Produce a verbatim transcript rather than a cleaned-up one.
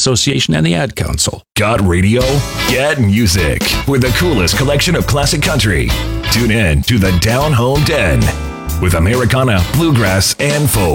Association and the Ad Council. Got radio? Get music with the coolest collection of classic country. Tune in to the Down Home Den with Americana, bluegrass, and folk.